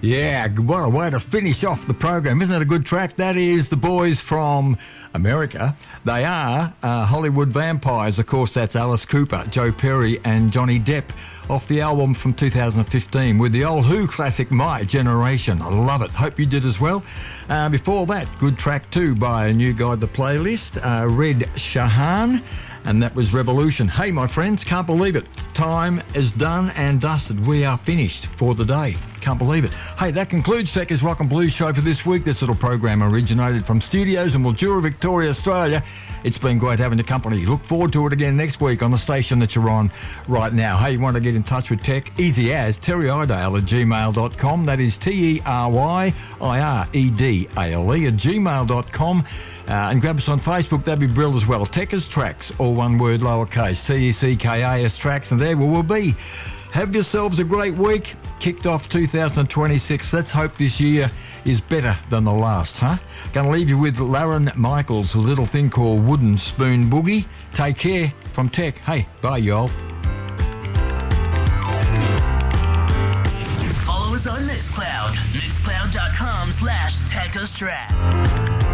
Yeah, what a way to finish off the program. Isn't it a good track? That is the boys from America. They are Hollywood Vampires. Of course, that's Alice Cooper, Joe Perry and Johnny Depp off the album from 2015 with the old Who classic My Generation. I love it. Hope you did as well. Before that, good track too by a new guy to the playlist, Red Shahan. And that was Revolution. Hey, my friends, can't believe it. Time is done and dusted. We are finished for the day. Can't believe it. Hey, that concludes Tech's Rock and Blues show for this week. This little program originated from studios in Mildura, Victoria, Australia. It's been great having your company. Look forward to it again next week on the station that you're on right now. Hey, you want to get in touch with Tech? Easy as terryidale@gmail.com. That is TERYIEDALE@gmail.com. And grab us on Facebook, that'd be brilliant as well. Techers Tracks, all one word, lowercase, TECKAS Tracks, and there we will be. Have yourselves a great week. Kicked off 2026. Let's hope this year is better than the last, huh? Gonna leave you with Lauren Michaels' little thing called Wooden Spoon Boogie. Take care from Tech. Hey, bye, y'all. Follow us on Mixcloud. Mixcloud.com/TechOstrad.